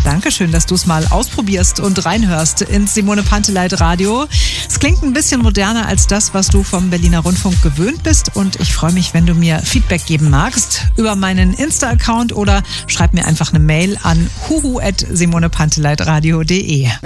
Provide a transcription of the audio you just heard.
Dankeschön, dass du es mal ausprobierst und reinhörst ins Simone Panteleit Radio. Es klingt ein bisschen moderner als das, was du vom Berliner Rundfunk gewöhnt bist. Und ich freue mich, wenn du mir Feedback geben magst über meinen Insta-Account oder schreib mir einfach eine Mail an huhu@simonepanteleitradio.de.